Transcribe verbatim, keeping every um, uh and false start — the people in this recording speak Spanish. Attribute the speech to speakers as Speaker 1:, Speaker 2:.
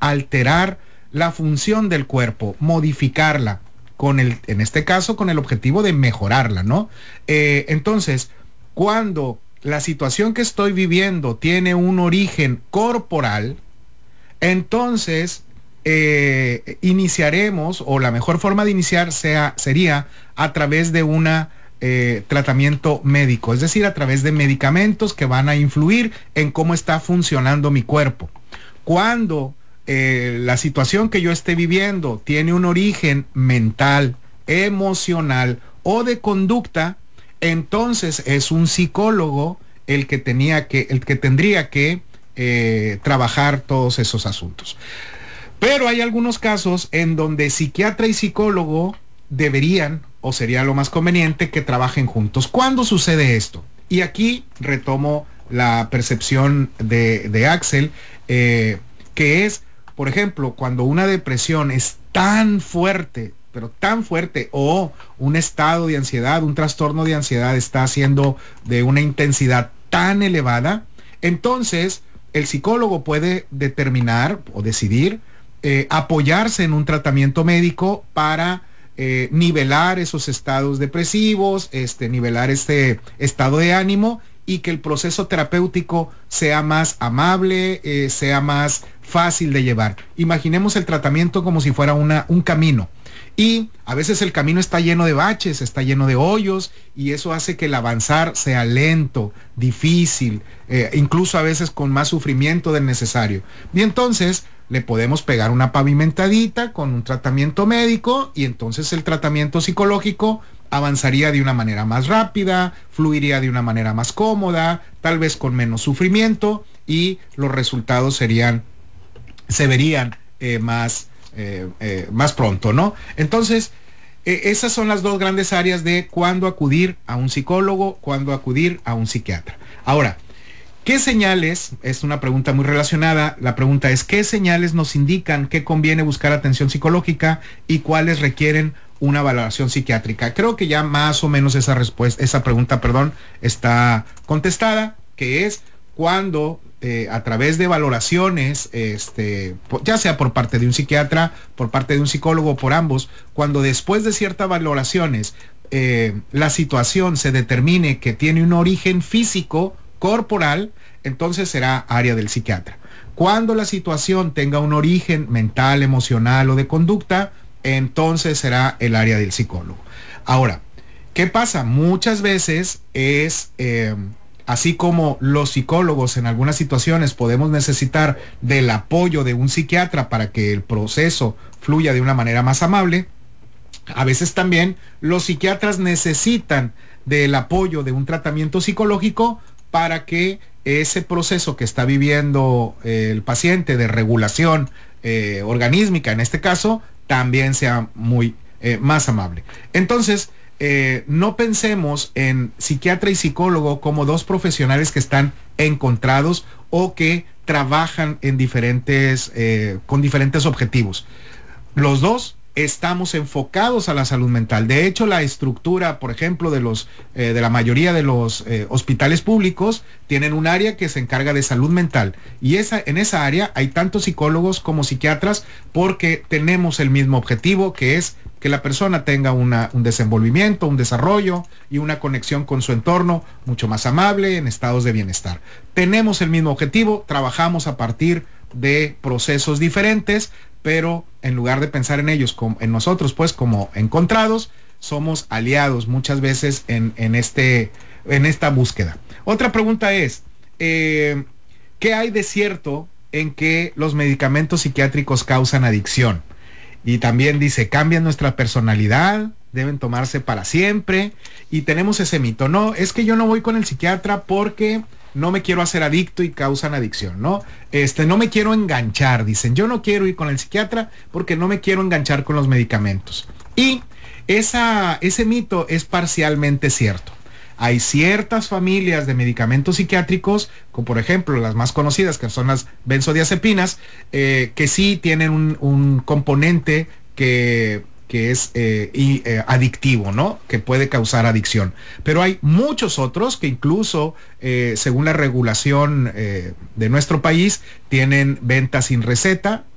Speaker 1: alterar la función del cuerpo, modificarla, con el, en este caso, con el objetivo de mejorarla, ¿no? Eh, entonces, cuando la situación que estoy viviendo tiene un origen corporal, entonces eh, iniciaremos, o la mejor forma de iniciar sea, sería a través de una eh, tratamiento médico, es decir, a través de medicamentos que van a influir en cómo está funcionando mi cuerpo. Cuando eh, la situación que yo esté viviendo tiene un origen mental, emocional o de conducta, entonces es un psicólogo el que tenía que, el que tendría que eh, trabajar todos esos asuntos. Pero hay algunos casos en donde psiquiatra y psicólogo deberían, o sería lo más conveniente, que trabajen juntos. ¿Cuándo sucede esto? Y aquí retomo la percepción de, de Axel, eh, que es, por ejemplo, cuando una depresión es tan fuerte, pero tan fuerte, o un estado de ansiedad, un trastorno de ansiedad está siendo de una intensidad tan elevada, entonces el psicólogo puede determinar o decidir eh, apoyarse en un tratamiento médico para eh, nivelar esos estados depresivos, este, nivelar este estado de ánimo, y que el proceso terapéutico sea más amable, eh, sea más fácil de llevar. Imaginemos el tratamiento como si fuera una, un camino. Y a veces el camino está lleno de baches, está lleno de hoyos, y eso hace que el avanzar sea lento, difícil, eh, incluso a veces con más sufrimiento del necesario. Y entonces le podemos pegar una pavimentadita con un tratamiento médico, y entonces el tratamiento psicológico avanzaría de una manera más rápida, fluiría de una manera más cómoda, tal vez con menos sufrimiento, y los resultados serían, se verían eh, más... Eh, eh, más pronto, ¿no? Entonces, eh, esas son las dos grandes áreas de cuándo acudir a un psicólogo, cuándo acudir a un psiquiatra. Ahora, ¿qué señales? Es una pregunta muy relacionada. La pregunta es, ¿qué señales nos indican que conviene buscar atención psicológica y cuáles requieren una valoración psiquiátrica? Creo que ya más o menos esa respuesta, esa pregunta, perdón, está contestada, que es cuando eh, a través de valoraciones, este, ya sea por parte de un psiquiatra, por parte de un psicólogo, por ambos, cuando después de ciertas valoraciones eh, la situación se determine que tiene un origen físico, corporal, entonces será área del psiquiatra. Cuando la situación tenga un origen mental, emocional o de conducta, entonces será el área del psicólogo. Ahora, ¿qué pasa? Muchas veces es... Eh, Así como los psicólogos en algunas situaciones podemos necesitar del apoyo de un psiquiatra para que el proceso fluya de una manera más amable, a veces también los psiquiatras necesitan del apoyo de un tratamiento psicológico para que ese proceso que está viviendo eh, el paciente de regulación eh, organísmica, en este caso, también sea muy eh, más amable. Entonces, Eh, no pensemos en psiquiatra y psicólogo como dos profesionales que están encontrados o que trabajan en diferentes, eh, con diferentes objetivos. Los dos estamos enfocados a la salud mental. De hecho, la estructura, por ejemplo, de los eh, de la mayoría de los eh, hospitales públicos tienen un área que se encarga de salud mental, y esa, en esa área hay tanto psicólogos como psiquiatras, porque tenemos el mismo objetivo, que es que la persona tenga una, un desenvolvimiento, un desarrollo y una conexión con su entorno mucho más amable, en estados de bienestar. Tenemos el mismo objetivo, trabajamos a partir de procesos diferentes, pero en lugar de pensar en ellos, como, en nosotros pues como encontrados, somos aliados muchas veces en, en, este, en esta búsqueda. Otra pregunta es, eh, ¿qué hay de cierto en que los medicamentos psiquiátricos causan adicción? Y también dice, cambian nuestra personalidad, deben tomarse para siempre, y tenemos ese mito, no, es que yo no voy con el psiquiatra porque no me quiero hacer adicto y causan adicción, ¿no? Este, no me quiero enganchar, dicen, yo no quiero ir con el psiquiatra porque no me quiero enganchar con los medicamentos. Y esa, ese mito es parcialmente cierto. Hay ciertas familias de medicamentos psiquiátricos, como por ejemplo las más conocidas, que son las benzodiazepinas, eh, que sí tienen un, un componente que, que es eh, y, eh, adictivo, ¿no? Que puede causar adicción. Pero hay muchos otros que incluso, eh, según la regulación eh, de nuestro país, tienen venta sin receta,